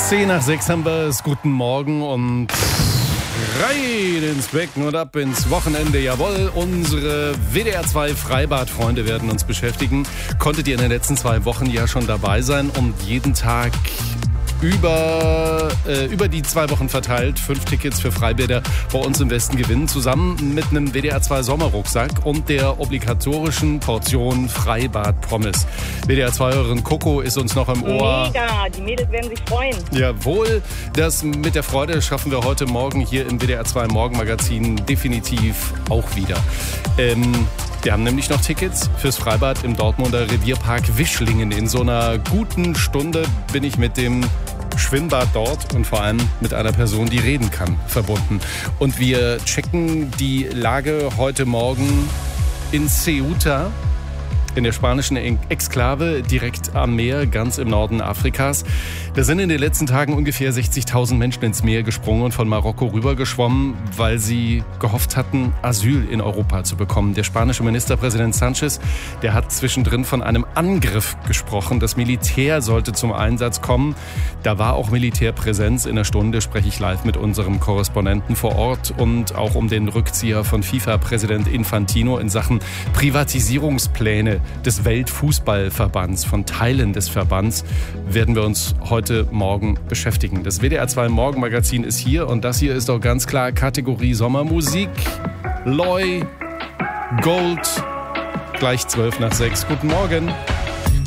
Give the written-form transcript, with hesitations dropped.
10:10 haben wir es. Guten Morgen und rein ins Becken und ab ins Wochenende. Jawohl, unsere WDR 2 Freibad-Freunde werden uns beschäftigen. Konntet ihr in den letzten 2 Wochen ja schon dabei sein und jeden Tag über die 2 Wochen verteilt 5 Tickets für Freibäder bei uns im Westen gewinnen, zusammen mit einem WDR 2 Sommerrucksack und der obligatorischen Portion Freibad-Pommes. WDR 2-Hörerin Coco ist uns noch im Ohr. Mega, die Mädels werden sich freuen. Jawohl, das mit der Freude schaffen wir heute Morgen hier im WDR 2 Morgenmagazin definitiv auch wieder. Wir haben nämlich noch Tickets fürs Freibad im Dortmunder Revierpark Wischlingen. In so einer guten Stunde bin ich mit dem Schwimmbad dort und vor allem mit einer Person, die reden kann, verbunden. Und wir checken die Lage heute Morgen in Ceuta, in der spanischen Exklave, direkt am Meer, ganz im Norden Afrikas. Da sind in den letzten Tagen ungefähr 60.000 Menschen ins Meer gesprungen und von Marokko rübergeschwommen, weil sie gehofft hatten, Asyl in Europa zu bekommen. Der spanische Ministerpräsident Sánchez, der hat zwischendrin von einem Angriff gesprochen. Das Militär sollte zum Einsatz kommen. Da war auch Militärpräsenz. In einer Stunde spreche ich live mit unserem Korrespondenten vor Ort und auch um den Rückzieher von FIFA-Präsident Infantino in Sachen Privatisierungspläne des Weltfußballverbands, von Teilen des Verbands, werden wir uns heute Morgen beschäftigen. Das WDR 2 Morgenmagazin ist hier und das hier ist doch ganz klar Kategorie Sommermusik. Loy, Gold, gleich 5:12. Guten Morgen.